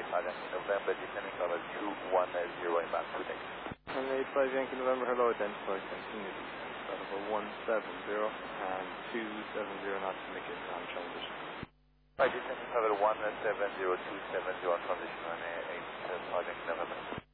November, descending level 210 inbound, good day. And 85 Yankee November, hello, identified, continue. Level 170 and 270 knots to make it on transition. Descending level 170, 270 on transition on 85 Yankee November.